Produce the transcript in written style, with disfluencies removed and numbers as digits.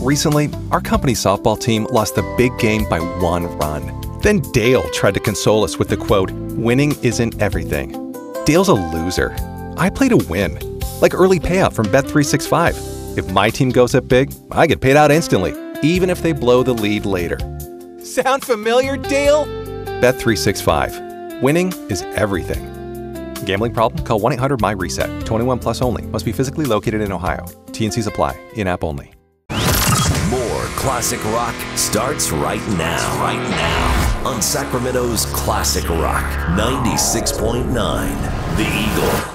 Recently, our company's softball team lost the big game by 1 run. Then Dale tried to console us with the quote, "Winning isn't everything." Dale's a loser. I play to win. Like early payout from Bet365. If my team goes up big, I get paid out instantly, even if they blow the lead later. Sound familiar, Dale? Bet365. Winning is everything. Gambling problem? Call 1-800-MY-RESET. 21 plus only. Must be physically located in Ohio. T&Cs apply. In-app only. More classic rock starts right now. On Sacramento's Classic Rock 96.9. The Eagle.